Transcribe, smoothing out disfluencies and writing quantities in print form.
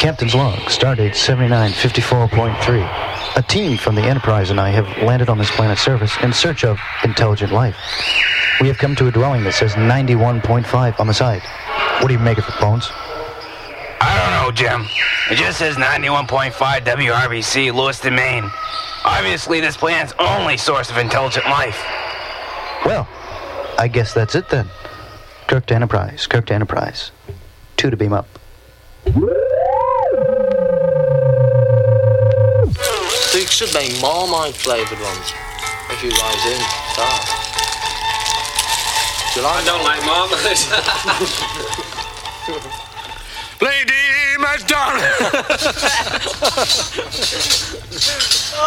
Captain's log, stardate 7954.3. A team from the Enterprise and I have landed on this planet's surface in search of intelligent life. We have come to a dwelling that says 91.5 on the side. What do you make of it, Bones? I don't know, Jim. It just says 91.5 WRBC, Lewiston, Maine. Obviously, this planet's only source of intelligent life. Well, I guess that's it then. Kirk to Enterprise, Kirk to Enterprise. 2 to beam up. So you should make Marmite-flavoured ones, if you guys in. Do you like I don't like Marmite. Lady MacDonald!